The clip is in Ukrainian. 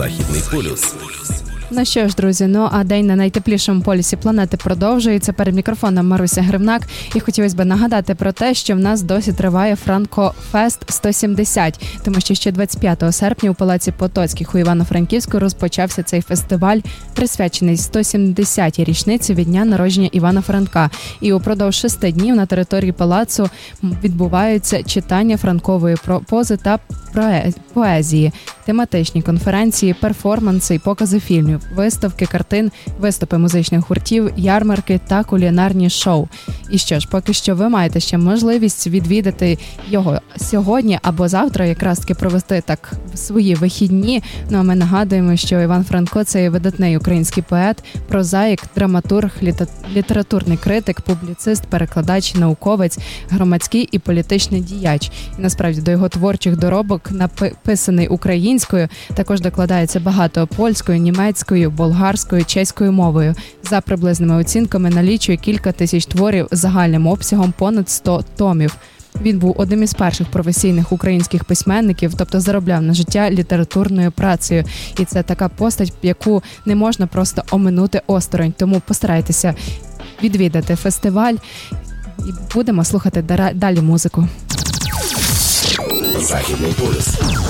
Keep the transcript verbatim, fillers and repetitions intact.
Західний полюс. Ну що ж, друзі, ну а день на найтеплішому полюсі планети продовжується. Перед мікрофоном Маруся Гривнак. І хотілося б нагадати про те, що в нас досі триває Франко-фест сто сімдесят, тому що ще двадцять п'ятого серпня у Палаці Потоцьких у Івано-Франківську розпочався цей фестиваль, присвячений сто сімдесятій річниці від дня народження Івана Франка. І упродовж шести днів на території палацу відбуваються читання франкової прози та поезії, тематичні конференції, перформанси і покази фільмів, виставки картин, виступи музичних гуртів, ярмарки та кулінарні шоу. І що ж, поки що ви маєте ще можливість відвідати його сьогодні або завтра, якраз таки провести так свої вихідні. Ну а ми нагадуємо, що Іван Франко – це видатний український поет, прозаїк, драматург, літературний критик, публіцист, перекладач, науковець, громадський і політичний діяч. І насправді до його творчих доробок, написаний українською, також докладається багато польською, німецькою, болгарською, чеською мовою. За приблизними оцінками налічує кілька тисяч творів загальним обсягом понад сто томів. Він був одним із перших професійних українських письменників, тобто заробляв на життя літературною працею. І це така постать, яку не можна просто оминути осторонь. Тому постарайтеся відвідати фестиваль і будемо слухати далі музику. Західний полюс.